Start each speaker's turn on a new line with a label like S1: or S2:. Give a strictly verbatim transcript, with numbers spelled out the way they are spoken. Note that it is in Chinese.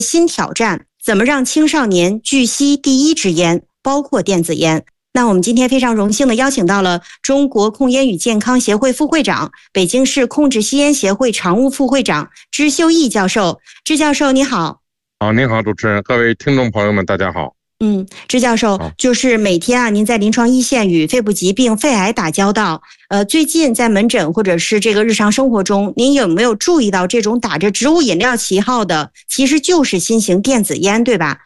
S1: 新挑战，怎么让青少年拒吸第一支烟，包括电子烟。那我们今天非常荣幸的邀请到了中国控烟与健康协会副会长、北京市控制吸烟协会常务副会长支修义教授。支教授你好。
S2: 好，您好，主持人，各位听众朋友们，大家好。
S1: 嗯，支教授，就是每天啊，您在临床一线与肺部疾病、肺癌打交道。呃，最近在门诊或者是这个日常生活中，您有没有注意到这种打着植物饮料旗号的，其实就是新型电子烟，对吧？